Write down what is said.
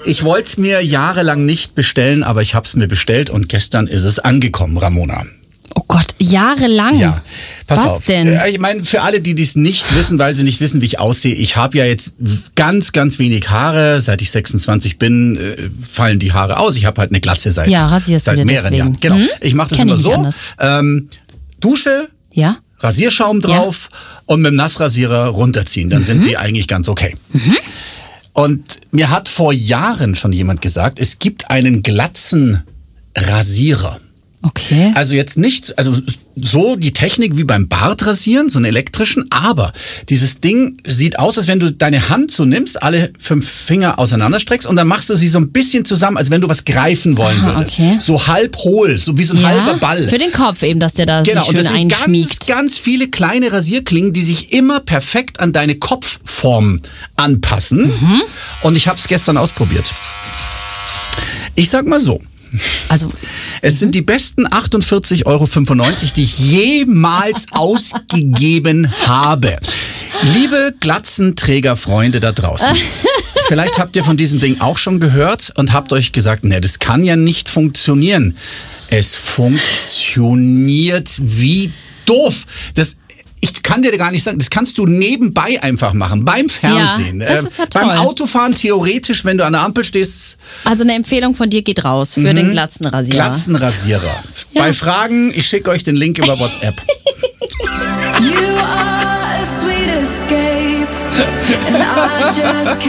Ich wollte es mir jahrelang nicht bestellen, aber ich habe es mir bestellt und gestern ist es angekommen, Ramona. Oh Gott, jahrelang? Ja, pass Was auf. denn? Ich meine, für alle, die dies nicht wissen, weil sie nicht wissen, wie ich aussehe, ich habe ja jetzt ganz, ganz wenig Haare. Seit ich 26 bin, fallen die Haare aus. Ich habe halt eine Glatze seit rasierst du dir mehreren deswegen. Jahren. Genau. Ich mache das Kenn immer ich nicht so. anders. Dusche, Ja? Rasierschaum drauf und mit dem Nassrasierer runterziehen. Dann sind die eigentlich ganz okay. Und mir hat vor Jahren schon jemand gesagt, es gibt einen Glatzenrasierer. Okay. Also jetzt nicht, also so die Technik wie beim Bartrasieren, so einen elektrischen, aber dieses Ding sieht aus, als wenn du deine Hand so nimmst, alle 5 Finger auseinanderstreckst und dann machst du sie so ein bisschen zusammen, als wenn du was greifen wollen würdest. Okay. So halb hohl, so wie so ein halber Ball. Für den Kopf eben, dass der da sich Genau, und schön das sind einschmiegt. ganz viele kleine Rasierklingen, die sich immer perfekt an deine Kopfform anpassen. Und ich habe es gestern ausprobiert. Ich sag mal so. Also, Es sind die besten 48,95 Euro, die ich jemals ausgegeben habe. Liebe Glatzenträgerfreunde da draußen, vielleicht habt ihr von diesem Ding auch schon gehört und habt euch gesagt, ne, das kann ja nicht funktionieren. Es funktioniert wie doof. Ich kann dir gar nicht sagen, das kannst du nebenbei einfach machen, beim Fernsehen. Ja, das ist ja toll. Beim Autofahren theoretisch, wenn du an der Ampel stehst. also eine Empfehlung von dir geht raus für den Glatzenrasierer. Glatzenrasierer. Ja. Bei Fragen, ich schicke euch den Link über WhatsApp. You are a sweet escape, and I just